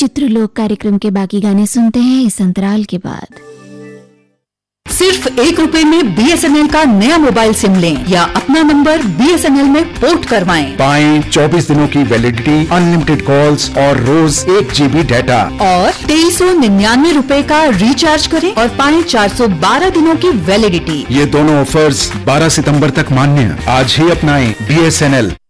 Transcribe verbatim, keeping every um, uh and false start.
चित्रलोक कार्यक्रम के बाकी गाने सुनते हैं इस अंतराल के बाद। सिर्फ एक रुपए में बीएसएनएल का नया मोबाइल सिम लें या अपना नंबर बीएसएनएल में पोर्ट करवाएं। पाएं चौबीस दिनों की वैलिडिटी, अनलिमिटेड कॉल्स और रोज एक जीबी डाटा। और तेईस सौ निन्यानवे रूपए का रिचार्ज करें और पाएं चार सौ बारह दिनों की वैलिडिटी। ये दोनों ऑफर्स बारह सितंबर तक मान्य। आज ही अपनाएं बीएसएनएल।